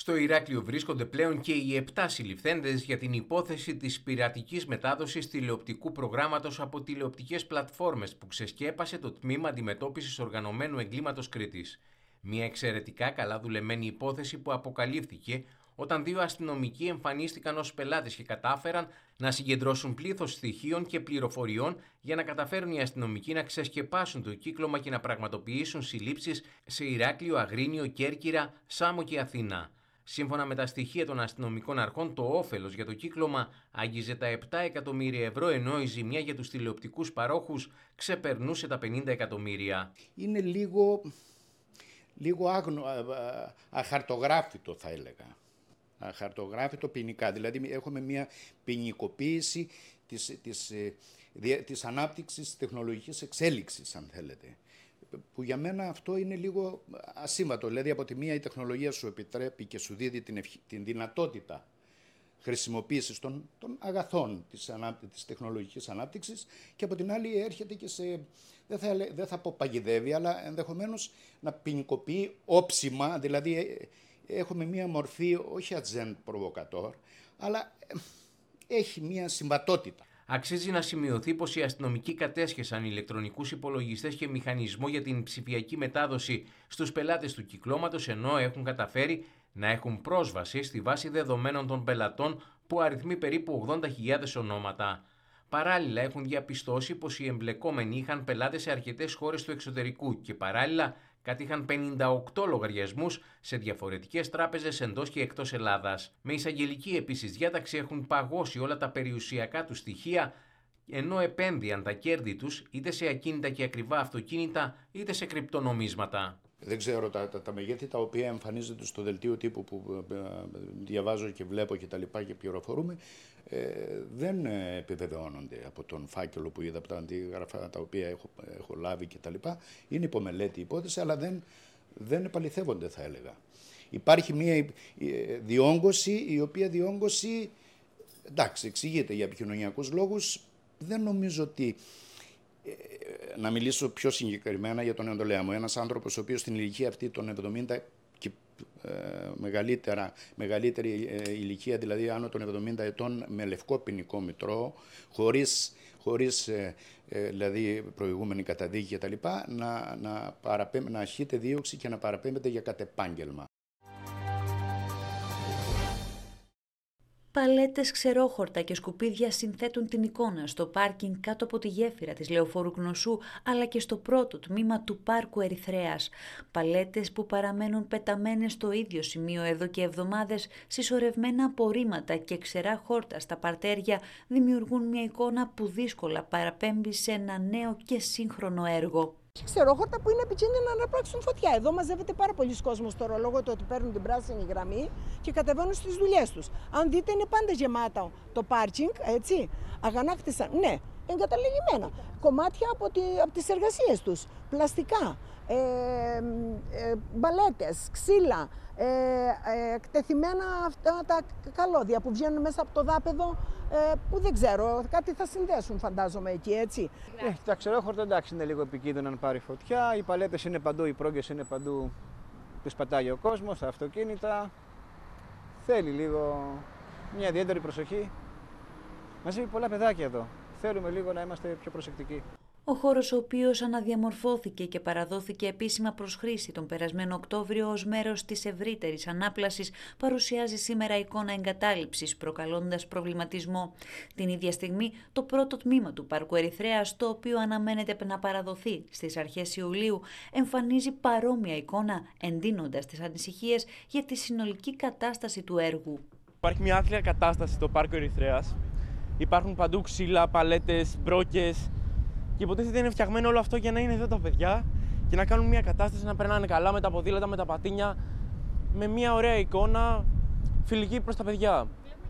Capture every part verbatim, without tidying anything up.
Στο Ηράκλειο βρίσκονται πλέον και οι επτά συλληφθέντες για την υπόθεση της πειρατικής μετάδοσης τηλεοπτικού προγράμματος από τηλεοπτικές πλατφόρμες που ξεσκέπασε το Τμήμα Αντιμετώπισης Οργανωμένου Εγκλήματος Κρήτης. Μια εξαιρετικά καλά δουλεμένη υπόθεση που αποκαλύφθηκε όταν δύο αστυνομικοί εμφανίστηκαν ως πελάτες και κατάφεραν να συγκεντρώσουν πλήθος στοιχείων και πληροφοριών για να καταφέρουν οι αστυνομικοί να ξεσκεπάσουν το κύκλωμα και να πραγματοποιήσουν συλλήψεις σε Ηράκλειο, Αγρίνιο, Κέρκυρα, Σάμο και Αθήνα. Σύμφωνα με τα στοιχεία των αστυνομικών αρχών, το όφελος για το κύκλωμα άγγιζε τα επτά εκατομμύρια ευρώ, ενώ η ζημιά για τους τηλεοπτικούς παρόχους ξεπερνούσε τα πενήντα εκατομμύρια. Είναι λίγο, λίγο άγνο, αχαρτογράφητο θα έλεγα. Αχαρτογράφητο ποινικά. Δηλαδή έχουμε μια ποινικοποίηση της, της, της ανάπτυξης τεχνολογικής εξέλιξης, αν θέλετε. Που για μένα αυτό είναι λίγο ασύμβατο. Δηλαδή από τη μία η τεχνολογία σου επιτρέπει και σου δίδει την, ευχ... την δυνατότητα χρησιμοποίησης των, των αγαθών της, ανάπτυ... της τεχνολογικής ανάπτυξης και από την άλλη έρχεται και σε, δεν θα, δεν θα πω παγιδεύει, αλλά ενδεχομένως να ποινικοποιεί όψιμα, δηλαδή έχουμε μία μορφή όχι ατζέντ προβοκατόρ, αλλά έχει μία συμβατότητα. Αξίζει να σημειωθεί πως οι αστυνομικοί κατέσχεσαν ηλεκτρονικούς υπολογιστές και μηχανισμό για την ψηφιακή μετάδοση στους πελάτες του κυκλώματος, ενώ έχουν καταφέρει να έχουν πρόσβαση στη βάση δεδομένων των πελατών που αριθμεί περίπου ογδόντα χιλιάδες ονόματα. Παράλληλα έχουν διαπιστώσει πως οι εμπλεκόμενοι είχαν πελάτες σε αρκετές χώρες του εξωτερικού και παράλληλα κατήχαν πενήντα οκτώ λογαριασμούς σε διαφορετικές τράπεζες εντός και εκτός Ελλάδας. Με εισαγγελική επίσης διάταξη έχουν παγώσει όλα τα περιουσιακά τους στοιχεία, ενώ επένδυαν τα κέρδη τους είτε σε ακίνητα και ακριβά αυτοκίνητα είτε σε κρυπτονομίσματα. Δεν ξέρω, τα, τα, τα μεγέθη τα οποία εμφανίζονται στο δελτίο τύπου που ε, διαβάζω και βλέπω και τα λοιπά και πληροφορούμε, ε, δεν επιβεβαιώνονται από τον φάκελο που είδα, από τα αντίγραφα τα οποία έχω, έχω λάβει και τα λοιπά. Είναι υπομελέτη υπόθεση, αλλά δεν, δεν επαληθεύονται, θα έλεγα. Υπάρχει μια διόγκωση, η οποία διόγκωση, εντάξει, εξηγείται για επικοινωνιακούς λόγους. Δεν νομίζω ότι, να μιλήσω πιο συγκεκριμένα για τον Ενδολέα μου, ένας άνθρωπος ο οποίος στην ηλικία αυτή των εβδομήντα και ε, μεγαλύτερα, μεγαλύτερη ε, ηλικία, δηλαδή άνω των εβδομήντα ετών, με λευκό ποινικό μητρό, χωρίς, χωρίς ε, ε, δηλαδή προηγούμενη καταδίκη κτλ., να, να, να ασκείται δίωξη και να παραπέμπεται για κατεπάγγελμα. Παλέτες, ξερόχορτα και σκουπίδια συνθέτουν την εικόνα στο πάρκινγκ κάτω από τη γέφυρα της Λεωφόρου Γνωσού, αλλά και στο πρώτο τμήμα του πάρκου Ερυθρέας. Παλέτες που παραμένουν πεταμένες στο ίδιο σημείο εδώ και εβδομάδες, συσσωρευμένα απορρίμματα και ξερά χόρτα στα παρτέρια δημιουργούν μια εικόνα που δύσκολα παραπέμπει σε ένα νέο και σύγχρονο έργο. Ξερόχορτα που είναι επικίνδυνα να αναπράξουν φωτιά. Εδώ μαζεύεται πάρα πολλοί κόσμος τώρα λόγω του ότι παίρνουν την πράσινη γραμμή και κατεβαίνουν στις δουλειές τους. Αν δείτε, είναι πάντα γεμάτα το πάρκινγκ, έτσι. Αγανάκτησαν, ναι, εγκαταλελειμμένα. Κομμάτια από, τη, από τις εργασίες τους. Πλαστικά, ε, ε, μπαλέτες, ξύλα, ε, ε, εκτεθειμένα αυτά τα καλώδια που βγαίνουν μέσα από το δάπεδο, ε, που δεν ξέρω, κάτι θα συνδέσουν φαντάζομαι εκεί, έτσι. Ε, τα ξερόχορτα εντάξει είναι λίγο επικίνδυνα να πάρει φωτιά, οι παλέτες είναι παντού, οι πρόγκες είναι παντού, τους πατάει ο κόσμος, τα αυτοκίνητα. Θέλει λίγο μια ιδιαίτερη προσοχή. Μαζί πολλά παιδάκια εδώ. Θέλουμε λίγο να είμαστε πιο προσεκτικοί. Ο χώρος, ο οποίος αναδιαμορφώθηκε και παραδόθηκε επίσημα προς χρήση τον περασμένο Οκτώβριο ως μέρος της ευρύτερης ανάπλασης, παρουσιάζει σήμερα εικόνα εγκατάλειψης, προκαλώντας προβληματισμό. Την ίδια στιγμή, το πρώτο τμήμα του πάρκου Ερυθρέας, το οποίο αναμένεται να παραδοθεί στις αρχές Ιουλίου, εμφανίζει παρόμοια εικόνα, εντείνοντας τις ανησυχίες για τη συνολική κατάσταση του έργου. Υπάρχει μια άθλια κατάσταση στο πάρκο Ερυθρέας. Υπάρχουν παντού ξύλα, παλέτες, μπρόκες. Και υποτίθεται είναι φτιαγμένο όλο αυτό για να είναι εδώ τα παιδιά και να κάνουν μια κατάσταση να περνάνε καλά με τα ποδήλατα, με τα πατίνια, με μια ωραία εικόνα φιλική προς τα παιδιά.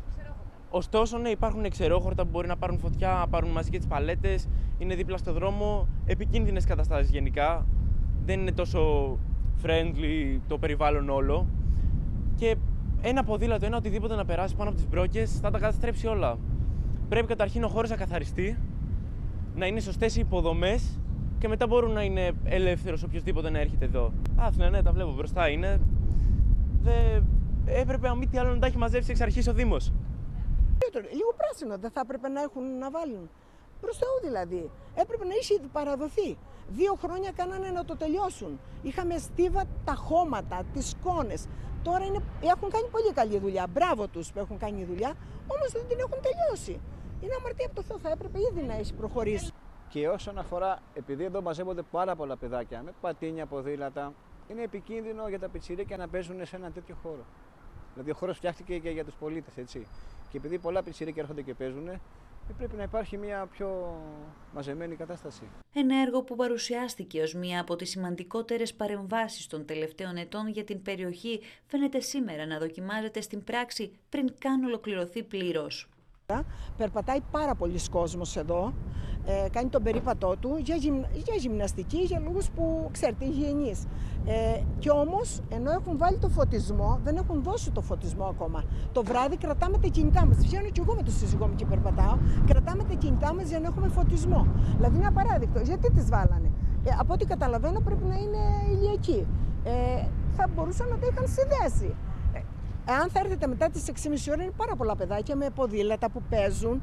Ωστόσο, ναι, υπάρχουν ξερόχορτα που μπορεί να πάρουν φωτιά, να πάρουν μαζί και τις παλέτες, είναι δίπλα στο δρόμο, επικίνδυνες καταστάσεις γενικά. Δεν είναι τόσο friendly το περιβάλλον όλο. Και ένα ποδήλατο, ένα οτιδήποτε να περάσει πάνω από τις μπρόκες θα τα καταστρέψει όλα. Πρέπει καταρχήν ο χώρος να καθαριστεί, να είναι σωστές οι υποδομές και μετά μπορούν να είναι ελεύθερος οποιοδήποτε να έρχεται εδώ. Άθλια, ναι, τα βλέπω μπροστά είναι. Δε... έπρεπε αν μη τι άλλο να τα έχει μαζέψει εξ αρχής ο Δήμος. Λίγο πράσινο δεν θα έπρεπε να έχουν να βάλουν. Προς Θεού δηλαδή. Έπρεπε να είχε παραδοθεί. Δύο χρόνια κάνανε να το τελειώσουν. Είχαμε στίβα τα χώματα, τις σκόνες. Τώρα είναι, έχουν κάνει πολύ καλή δουλειά. Μπράβο τους που έχουν κάνει δουλειά, όμως δεν την έχουν τελειώσει. Είναι αμαρτία από το Θεό, θα έπρεπε ήδη να έχει προχωρήσει. Και όσον αφορά, επειδή εδώ μαζεύονται πάρα πολλά παιδάκια με πατίνια, ποδήλατα, είναι επικίνδυνο για τα πιτσιρίκια να παίζουν σε ένα τέτοιο χώρο. Δηλαδή, ο χώρος φτιάχτηκε και για τους πολίτες, έτσι. Και επειδή πολλά πιτσιρίκια έρχονται και παίζουν, πρέπει να υπάρχει μια πιο μαζεμένη κατάσταση. Ένα έργο που παρουσιάστηκε ως μία από τις σημαντικότερες παρεμβάσεις των τελευταίων ετών για την περιοχή φαίνεται σήμερα να δοκιμάζεται στην πράξη πριν καν ολοκληρωθεί πλήρως. Περπατάει πάρα πολλοί κόσμος εδώ, ε, κάνει τον περίπατό του για, γυμ, για γυμναστική, για λόγους που ξέρετε, υγιεινής. Ε, και όμως, ενώ έχουν βάλει το φωτισμό, δεν έχουν δώσει το φωτισμό ακόμα. Το βράδυ κρατάμε τα κινητά μας. Βγαίνω και εγώ με το σύζυγό μου και περπατάω. Κρατάμε τα κινητά μας για να έχουμε φωτισμό. Δηλαδή, είναι απαράδεικτο. Γιατί τις βάλανε. Ε, από ό,τι καταλαβαίνω, πρέπει να είναι ηλιακοί. Ε, θα μπορούσαν να τα είχαν συνδέσει. Εάν θα έρθετε μετά τις έξι και μισή ώρα, είναι πάρα πολλά παιδάκια με ποδήλατα που παίζουν.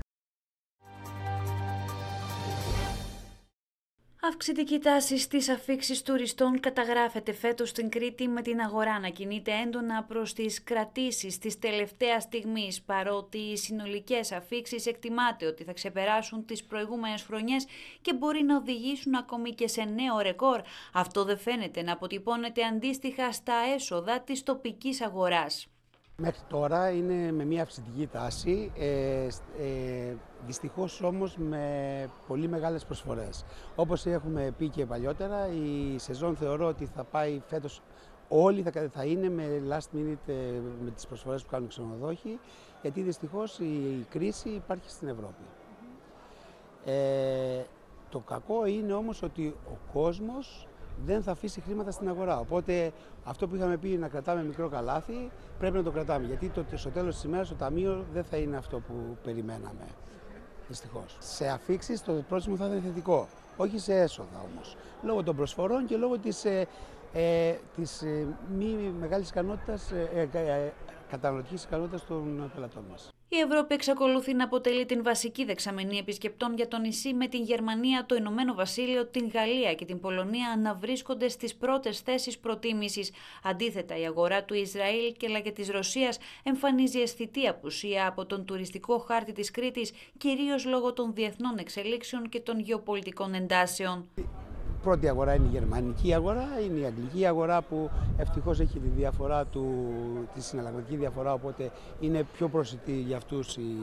Αυξητική τάση στις αφίξεις τουριστών καταγράφεται φέτος στην Κρήτη, με την αγορά να κινείται έντονα προς τις κρατήσεις της τελευταίας στιγμής, παρότι οι συνολικές αφίξεις εκτιμάται ότι θα ξεπεράσουν τις προηγούμενες χρονιές και μπορεί να οδηγήσουν ακόμη και σε νέο ρεκόρ. Αυτό δεν φαίνεται να αποτυπώνεται αντίστοιχα στα έσοδα της τοπικής αγοράς. Μέχρι τώρα είναι με μια αυξητική τάση, ε, ε, δυστυχώς όμως με πολύ μεγάλες προσφορές. Όπως έχουμε πει και παλιότερα, η σεζόν θεωρώ ότι θα πάει φέτος όλοι, θα, θα είναι με last minute, ε, με τις προσφορές που κάνουν οι ξενοδόχοι, γιατί δυστυχώς η κρίση υπάρχει στην Ευρώπη. Ε, το κακό είναι όμως ότι ο κόσμος δεν θα αφήσει χρήματα στην αγορά. Οπότε αυτό που είχαμε πει να κρατάμε μικρό καλάθι, πρέπει να το κρατάμε. Γιατί το, στο τέλος της ημέρας το ταμείο δεν θα είναι αυτό που περιμέναμε. Δυστυχώς. Σε αφίξεις το πρόσημο θα είναι θετικό. Όχι σε έσοδα όμως. Λόγω των προσφορών και λόγω της, ε, ε, της ε, μη μεγάλης ικανότητας, ε, ε, ε, καταναλωτικής ικανότητας των πελατών μας. Η Ευρώπη εξακολουθεί να αποτελεί την βασική δεξαμενή επισκεπτών για το νησί, με την Γερμανία, το Ηνωμένο Βασίλειο, την Γαλλία και την Πολωνία να βρίσκονται στις πρώτες θέσεις προτίμησης. Αντίθετα, η αγορά του Ισραήλ και και της Ρωσίας εμφανίζει αισθητή απουσία από τον τουριστικό χάρτη της Κρήτης, κυρίως λόγω των διεθνών εξελίξεων και των γεωπολιτικών εντάσεων. Η πρώτη αγορά είναι η γερμανική αγορά, είναι η αγγλική αγορά που ευτυχώς έχει τη διαφορά του, τη συναλλαγματική διαφορά, οπότε είναι πιο προσιτή για αυτούς η,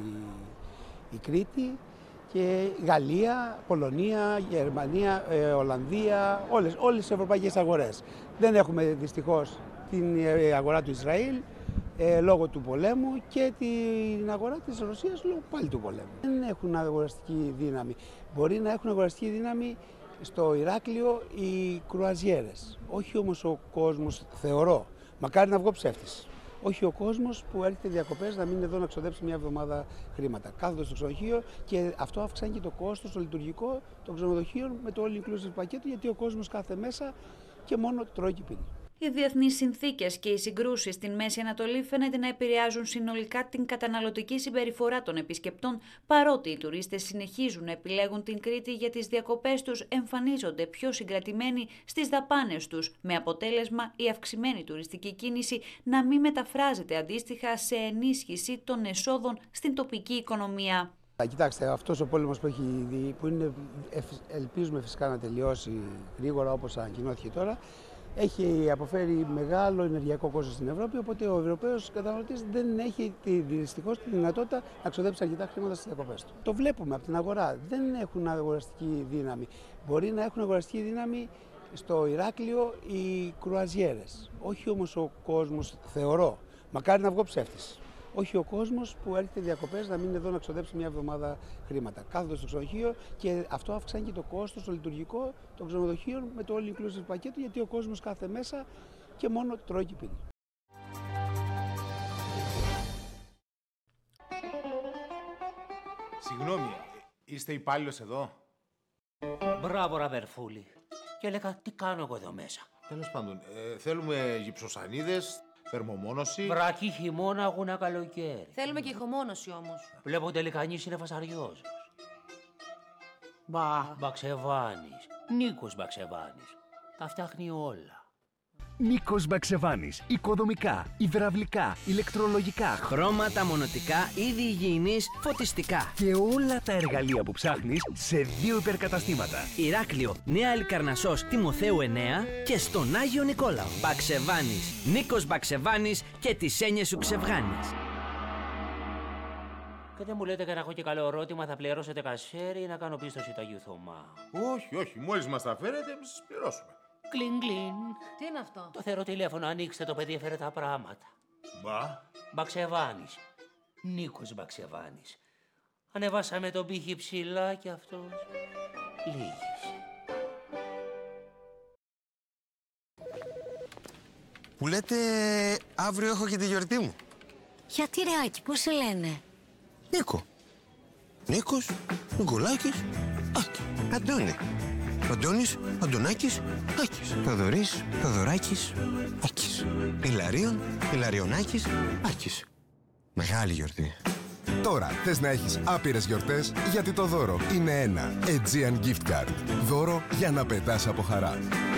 η Κρήτη, και Γαλλία, Πολωνία, Γερμανία, ε, Ολλανδία, όλες, όλες τις ευρωπαϊκές αγορές. Δεν έχουμε δυστυχώς την αγορά του Ισραήλ ε, λόγω του πολέμου και την αγορά της Ρωσίας λόγω πάλι του πολέμου. Δεν έχουν αγοραστική δύναμη. Μπορεί να έχουν αγοραστική δύναμη στο Ηράκλειο οι κρουαζιέρες. Όχι όμως ο κόσμος, θεωρώ, μακάρι να βγω ψεύτης, όχι ο κόσμος που έρχεται διακοπές να μείνει εδώ να ξοδέψει μια εβδομάδα χρήματα. Κάθονται στο ξενοδοχείο και αυτό αυξάνει και το κόστος, το λειτουργικό των ξενοδοχείων με το all inclusive πακέτο, γιατί ο κόσμος κάθε μέσα και μόνο τρώει και πίνει. Οι διεθνείς συνθήκες και οι συγκρούσεις στην Μέση Ανατολή φαίνεται να επηρεάζουν συνολικά την καταναλωτική συμπεριφορά των επισκεπτών, παρότι οι τουρίστες συνεχίζουν να επιλέγουν την Κρήτη για τις διακοπές τους, εμφανίζονται πιο συγκρατημένοι στις δαπάνες τους, με αποτέλεσμα η αυξημένη τουριστική κίνηση να μην μεταφράζεται αντίστοιχα σε ενίσχυση των εσόδων στην τοπική οικονομία. Κοιτάξτε, αυτός ο πόλεμος που έχει δει, που είναι, ελπίζουμε φυσικά να τελειώσει γρήγορα όπως ανακοινώθηκε τώρα, έχει αποφέρει μεγάλο ενεργειακό κόστος στην Ευρώπη, οπότε ο Ευρωπαίος καταναλωτής δεν έχει δυστυχώς τη δυνατότητα να ξοδέψει αρκετά χρήματα στις διακοπές του. Το βλέπουμε από την αγορά. Δεν έχουν αγοραστική δύναμη. Μπορεί να έχουν αγοραστική δύναμη στο Ηράκλειο οι κρουαζιέρες. Όχι όμως ο κόσμος, θεωρώ, μακάρι να βγω ψεύτης, όχι ο κόσμος που έρχεται διακοπές να μείνει εδώ να ξοδέψει μια εβδομάδα χρήματα. Κάθονται στο ξενοδοχείο και αυτό αυξάνει και το κόστος, το λειτουργικό των ξενοδοχείων με το all inclusive πακέτο, γιατί ο κόσμος κάθε μέσα και μόνο τρώει και πίνει. Συγγνώμη, είστε υπάλληλος εδώ? Μπράβο, Ραβερφούλη. Και έλεγα, τι κάνω εγώ εδώ μέσα. Τέλος πάντων, ε, θέλουμε γυψοσανίδες, θερμομόνωση. Βρακή χειμώνα, αγώνα καλοκαίρι. Θέλουμε και ηχομόνωση όμως. Βλέπω τελικανής είναι φασαριός. Μπα, Μπαξεβάνης. Νίκος Μπαξεβάνης. Τα φτιάχνει όλα. Νίκος Μπαξεβάνης. Οικοδομικά, υδραυλικά, ηλεκτρολογικά, χρώματα, μονοτικά, είδη υγιεινής, φωτιστικά. Και όλα τα εργαλεία που ψάχνεις σε δύο υπερκαταστήματα. Ηράκλειο, Νέα Ελικαρνασσός, Τιμοθέου εννέα και στον Άγιο Νικόλαο. Μπαξεβάνης. Νίκος Μπαξεβάνης και τις έννοιες σου ξευγάνεις. Και δεν μου λέτε και να έχω και καλό ερώτημα, θα πληρώσετε κασέρι ή να κάνω πίστοση του Αγίου Θωμά? Όχι, όχι. Μόλις μας τα φέρετε, θα σας πληρώσουμε. Κλιν, κλιν. Τι είναι αυτό? Το θερό τηλέφωνο, ανοίξτε, το παιδί έφερε τα πράγματα. Μπα. Μπαξεβάνης. Νίκος Μπαξεβάνης. Ανεβάσαμε τον πύχη ψηλά και αυτός λύγησε. Που λέτε αύριο έχω και τη γιορτή μου. Γιατί ρε Άκη, πώς σε λένε? Νίκο. Νίκος, Νικολάκης, Άκη. Αντώνη. Αντώνης, Αντωνάκης, Άκης. Θοδωρής, Θοδωράκης, Άκης. Ηλαρίων, Ηλαριονάκης, Άκης. Μεγάλη γιορτή. Τώρα θες να έχεις άπειρες γιορτές, γιατί το δώρο είναι ένα Aegean Gift Card. Δώρο για να πετάς από χαρά.